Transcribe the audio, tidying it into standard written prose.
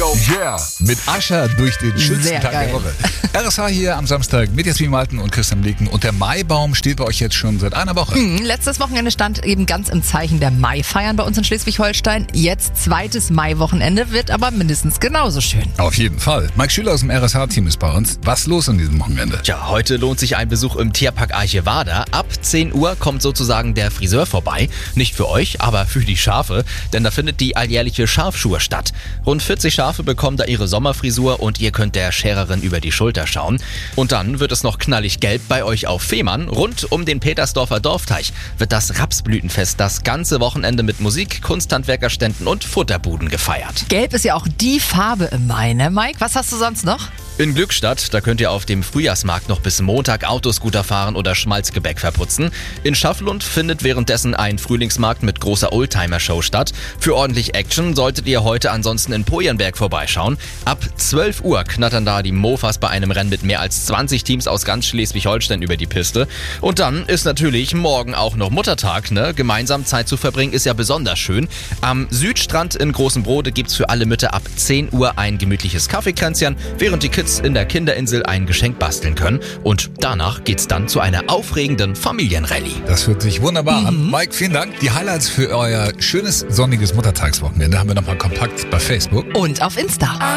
go. Yeah, mit Ascher durch den schönsten Sehr Tag geil. der Woche. RSH hier am Samstag mit Jasmin Malten und Christian Blieken. Und der Maibaum steht bei euch jetzt schon seit einer Woche. Letztes Wochenende stand eben ganz im Zeichen der Maifeiern bei uns in Schleswig-Holstein. Jetzt zweites Maiwochenende, wird aber mindestens genauso schön. Auf jeden Fall. Mike Schüler aus dem RSH-Team ist bei uns. Was los an diesem Wochenende? Tja, heute lohnt sich ein Besuch im Tierpark Archevada. Ab 10 Uhr kommt sozusagen der Friseur vorbei. Nicht für euch, aber für die Schafe, denn da findet die alljährliche Schafschur statt. Rund 40 Schafe bekommen da ihre Sommerfrisur und ihr könnt der Schererin über die Schulter schauen. Und dann wird es noch knallig gelb bei euch auf Fehmarn. Rund um den Petersdorfer Dorfteich wird das Rapsblütenfest das ganze Wochenende mit Musik, Kunsthandwerkerständen und Futterbuden gefeiert. Gelb ist ja auch die Farbe im Mai, ne Mike? Was hast du sonst noch? In Glückstadt, da könnt ihr auf dem Frühjahrsmarkt noch bis Montag Autoscooter fahren oder Schmalzgebäck verputzen. In Schafflund findet währenddessen ein Frühlingsmarkt mit großer Oldtimer-Show statt. Für ordentlich Action solltet ihr heute ansonsten in Pojenberg vorbeischauen. Ab 12 Uhr knattern da die Mofas bei einem Rennen mit mehr als 20 Teams aus ganz Schleswig-Holstein über die Piste. Und dann ist natürlich morgen auch noch Muttertag, ne? Gemeinsam Zeit zu verbringen ist ja besonders schön. Am Südstrand in Großen Brode gibt's für alle Mütter ab 10 Uhr ein gemütliches Kaffeekränzchen, während die Kids in der Kinderinsel ein Geschenk basteln können. Und danach geht's dann zu einer aufregenden Familienrallye. Das hört sich wunderbar an. Mike, vielen Dank. Die Highlights für euer schönes, sonniges Muttertagswochenende haben wir nochmal kompakt bei Facebook. Und auf Insta.